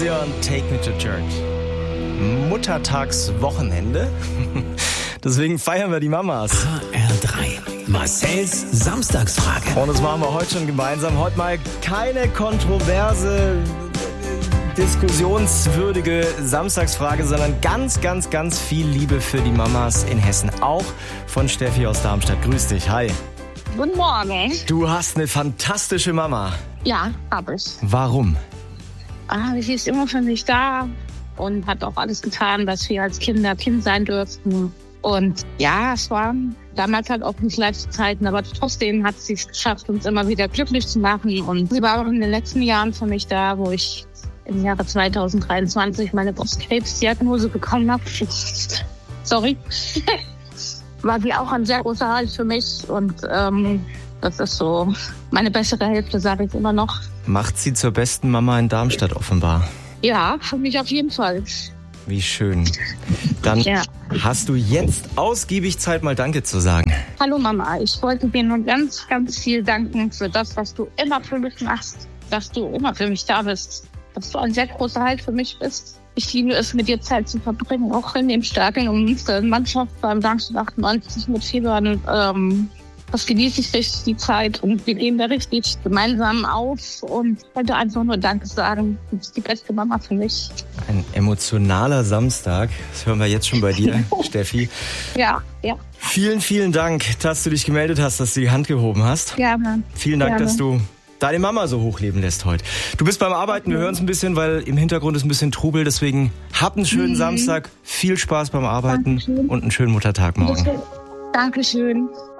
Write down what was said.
Anastasia und Take Me to Church. Muttertagswochenende. Deswegen feiern wir die Mamas. HR3. Marcells Samstagsfrage. Und das machen wir heute schon gemeinsam. Heute mal keine kontroverse, diskussionswürdige Samstagsfrage, sondern ganz viel Liebe für die Mamas in Hessen. Auch von Steffi aus Darmstadt. Grüß dich, hi. Guten Morgen. Du hast eine fantastische Mama. Ja, habe ich. Warum? Sie ist immer für mich da und hat auch alles getan, was wir als Kinder Kind sein dürften. Und ja, es waren damals halt auch nicht leichte Zeiten, aber trotzdem hat sie es geschafft, uns immer wieder glücklich zu machen. Und sie war auch in den letzten Jahren für mich da, wo ich im Jahre 2023 meine Brustkrebsdiagnose bekommen habe. Sorry. War sie auch ein sehr großer Halt für mich und das ist so meine bessere Hälfte, sage ich immer noch. Macht sie zur besten Mama in Darmstadt offenbar. Ja, für mich auf jeden Fall. Wie schön. Dann hast du jetzt ausgiebig Zeit, mal Danke zu sagen. Hallo Mama, ich wollte dir nur ganz viel danken für das, was du immer für mich machst. Dass du immer für mich da bist. Dass du ein sehr großer Halt für mich bist. Ich liebe es, mit dir Zeit zu verbringen, auch in dem starken und unserer Mannschaft beim Darmstadt 98 mit Febern. Das genieße ich richtig, die Zeit, und wir gehen da richtig gemeinsam auf und ich wollte einfach nur Danke sagen. Du bist die beste Mama für mich. Ein emotionaler Samstag, das hören wir jetzt schon bei dir, Steffi. Ja. Vielen Dank, dass du dich gemeldet hast, dass du die Hand gehoben hast. Gerne. Vielen Dank, dass du deine Mama so hochleben lässt heute. Du bist beim Arbeiten, wir hören es ein bisschen, weil im Hintergrund ist ein bisschen Trubel, deswegen hab einen schönen Samstag, viel Spaß beim Arbeiten und einen schönen Muttertag morgen. Dankeschön.